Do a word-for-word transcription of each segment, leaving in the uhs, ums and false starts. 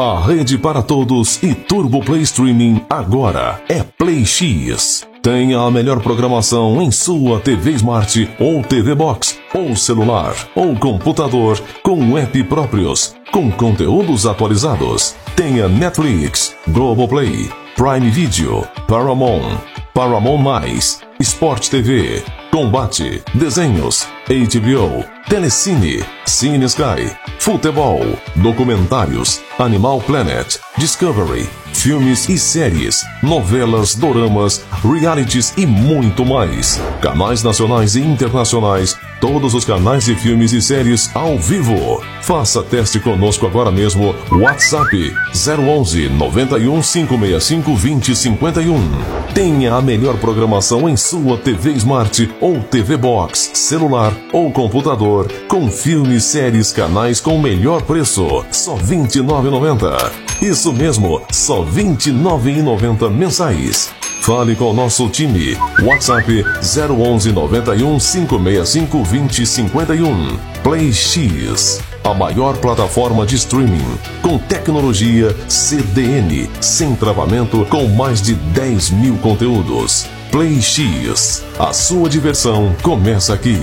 A rede para todos e Turbo Play Streaming agora é Play X. Tenha a melhor programação em sua T V Smart ou T V Box, ou celular, ou computador, com app próprios, com conteúdos atualizados. Tenha Netflix, Globoplay, Prime Video, Paramount, Paramount+, Sport T V, Combate, Desenhos, H B O, Telecine, Cine Sky, Futebol, Documentários, Animal Planet, Discovery, filmes e séries, novelas, doramas, realities e muito mais. Canais nacionais e internacionais, todos os canais de filmes e séries ao vivo. Faça teste conosco agora mesmo. WhatsApp zero onze, noventa e um, cinco seis cinco, vinte, cinquenta e um. Tenha a melhor programação em sua T V Smart ou T V Box, celular ou computador, com filmes, séries, canais com melhor preço, só vinte e nove reais e noventa centavos. Isso mesmo, só vinte e nove reais e noventa centavos mensais. Fale com o nosso time. WhatsApp zero onze, noventa e um, cinco seis cinco, vinte, cinquenta e um. Play X, a maior plataforma de streaming, com tecnologia C D N, sem travamento, com mais de dez mil conteúdos. Play X, a sua diversão começa aqui.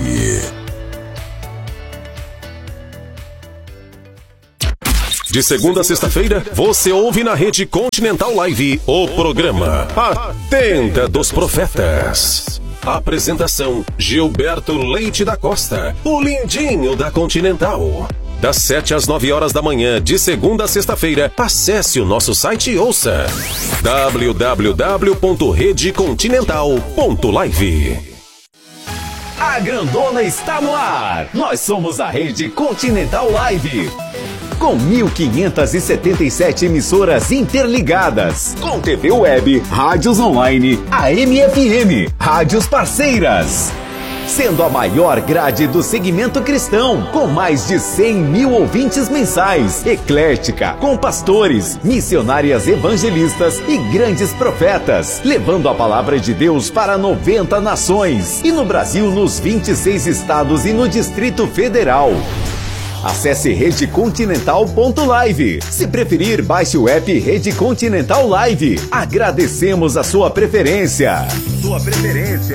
De segunda a sexta-feira, você ouve na Rede Continental Live o programa A Tenda dos Profetas. Apresentação: Gilberto Leite da Costa, o lindinho da Continental. Das sete às nove horas da manhã, de segunda a sexta-feira, acesse o nosso site e ouça w w w ponto rede continental ponto live. A grandona está no ar. Nós somos a Rede Continental Live. Com mil quinhentas e setenta e sete emissoras interligadas, com T V web, rádios online, A M F M, rádios parceiras. Sendo a maior grade do segmento cristão, com mais de cem mil ouvintes mensais, eclética, com pastores, missionárias evangelistas e grandes profetas, levando a palavra de Deus para noventa nações, e no Brasil nos vinte e seis estados e no Distrito Federal. Acesse rede continental ponto live. Se preferir, baixe o app Rede Continental Live. Agradecemos a sua preferência. Sua preferência.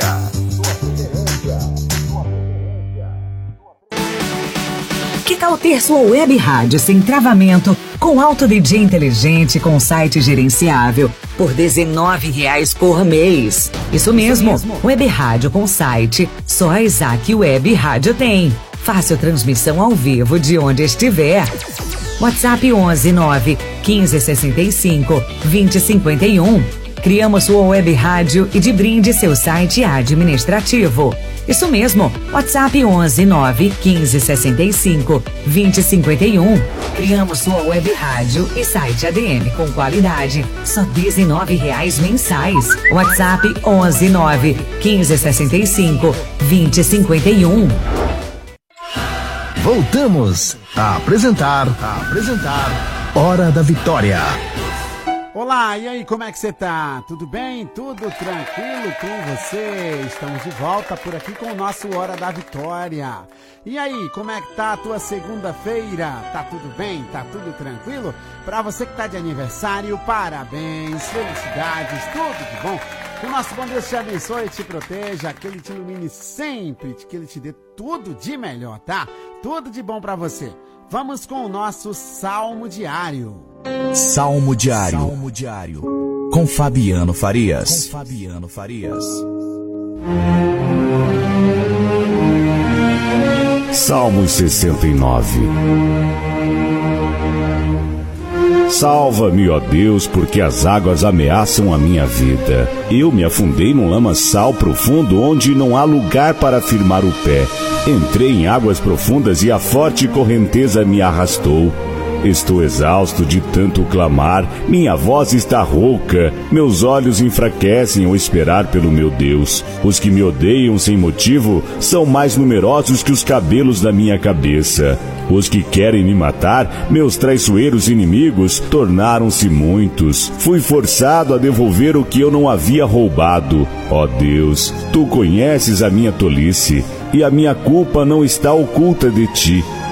Que tal ter sua web rádio sem travamento, com alto D J inteligente, com site gerenciável, por dezenove reais por mês? Isso mesmo, Isso mesmo. Web rádio com site, só a Isaac Web Rádio tem. Fácil transmissão ao vivo de onde estiver. WhatsApp onze, nove, quinze, sessenta e cinco, vinte, cinquenta e um. Criamos sua web rádio e de brinde seu site administrativo. Isso mesmo, WhatsApp onze, nove, quinze, sessenta e cinco, vinte, cinquenta e um. Criamos sua web rádio e site A D M com qualidade, só dezenove reais mensais. WhatsApp onze, nove, quinze, sessenta e cinco, vinte, cinquenta e um. Voltamos a apresentar, a apresentar Hora da Vitória. Olá, e aí, como é que você tá? Tudo bem? Tudo tranquilo com você? Estamos de volta por aqui com o nosso Hora da Vitória. E aí, como é que tá a tua segunda-feira? Tá tudo bem? Tá tudo tranquilo? Pra você que tá de aniversário, parabéns, felicidades, tudo de bom. Que o nosso bom Deus te abençoe e te proteja, que Ele te ilumine sempre, que Ele te dê tudo de melhor, tá? Tudo de bom pra você. Vamos com o nosso Salmo Diário. Salmo Diário. Salmo Diário. Com Fabiano Farias. Com Fabiano Farias. Salmos sessenta e nove. Salva-me, ó Deus, porque as águas ameaçam a minha vida. Eu me afundei num lamaçal profundo onde não há lugar para firmar o pé. Entrei em águas profundas e a forte correnteza me arrastou. Estou exausto de tanto clamar, minha voz está rouca, meus olhos enfraquecem ao esperar pelo meu Deus. Os que me odeiam sem motivo são mais numerosos que os cabelos da minha cabeça. Os que querem me matar, meus traiçoeiros inimigos, tornaram-se muitos. Fui forçado a devolver o que eu não havia roubado. Ó Deus, Tu conheces a minha tolice, e a minha culpa não está oculta de Ti.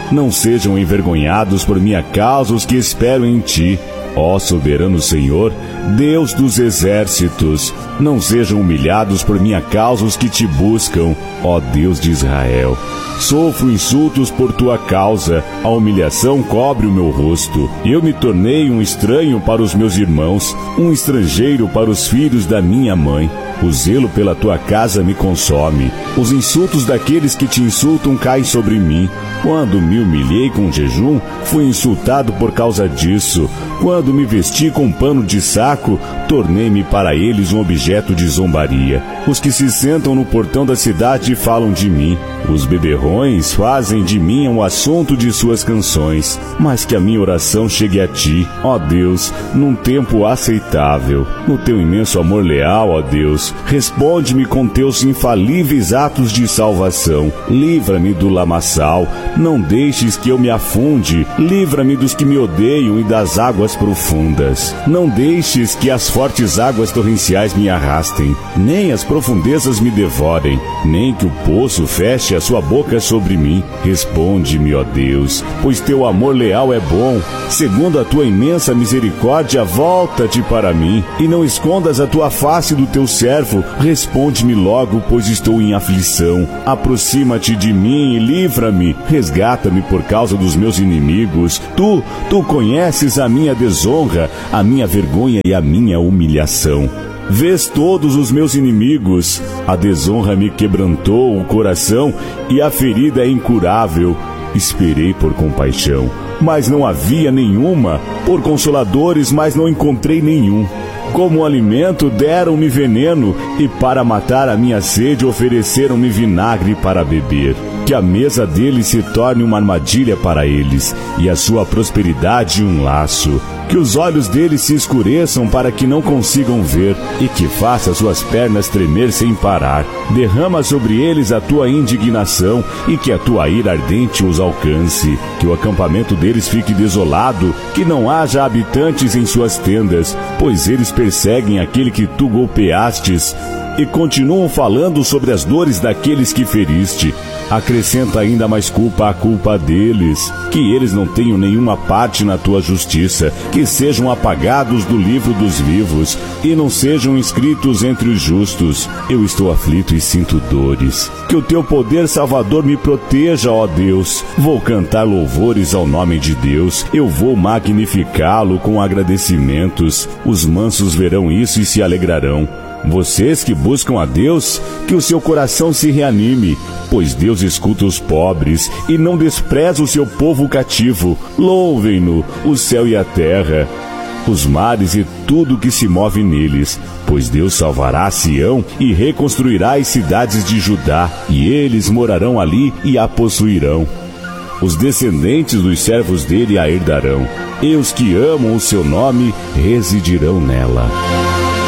Não sejam envergonhados por minha causa os que esperam em ti. Ó soberano Senhor, Deus dos exércitos, não sejam humilhados por minha causa os que te buscam, ó Deus de Israel. Sofro insultos por tua causa, a humilhação cobre o meu rosto. Eu me tornei um estranho para os meus irmãos, um estrangeiro para os filhos da minha mãe. O zelo pela tua casa me consome. Os insultos daqueles que te insultam caem sobre mim. Quando me humilhei com jejum, fui insultado por causa disso. Quando me vesti com pano de saco, tornei-me para eles um objeto de zombaria. Os que se sentam no portão da cidade falam de mim. Os beberrões fazem de mim um assunto de suas canções. Mas que a minha oração chegue a ti, ó Deus, num tempo aceitável. No teu imenso amor leal, ó Deus, responde-me com teus infalíveis atos de salvação. Livra-me do lamaçal, não deixes que eu me afunde. Livra-me dos que me odeiam e das águas profundas. Não deixes que as fortes águas torrenciais me arrastem, nem as profundezas me devorem, nem que o poço feche a sua boca sobre mim. Responde-me, ó Deus, pois teu amor leal é bom. Segundo a tua imensa misericórdia, volta-te para mim, e não escondas a tua face do teu servo. Responde-me logo, pois estou em aflição. Aproxima-te de mim e livra-me. Resgata-me por causa dos meus inimigos. Tu, tu conheces a minha desonra, a minha vergonha e a minha humilhação. Vês todos os meus inimigos. A desonra me quebrantou o coração e a ferida é incurável. Esperei por compaixão, mas não havia nenhuma. Por consoladores, mas não encontrei nenhum. Como alimento deram-me veneno, e para matar a minha sede ofereceram-me vinagre para beber. Que a mesa deles se torne uma armadilha para eles, e a sua prosperidade um laço. Que os olhos deles se escureçam para que não consigam ver, e que faça suas pernas tremer sem parar. Derrama sobre eles a tua indignação, e que a tua ira ardente os alcance. Que o acampamento deles fique desolado, que não haja habitantes em suas tendas, pois eles perseguem aquele que tu golpeastes, e continuam falando sobre as dores daqueles que feriste. Acrescenta ainda mais culpa à culpa deles, que eles não tenham nenhuma parte na tua justiça, que sejam apagados do livro dos vivos, e não sejam inscritos entre os justos. Eu estou aflito e sinto dores. Que o teu poder salvador me proteja, ó Deus. Vou cantar louvores ao nome de Deus, eu vou magnificá-lo com agradecimentos. Os mansos verão isso e se alegrarão. Vocês que buscam a Deus, que o seu coração se reanime, pois Deus escuta os pobres e não despreza o seu povo cativo. Louvem-no, o céu e a terra, os mares e tudo que se move neles, pois Deus salvará Sião e reconstruirá as cidades de Judá, e eles morarão ali e a possuirão. Os descendentes dos servos dele a herdarão, e os que amam o seu nome residirão nela.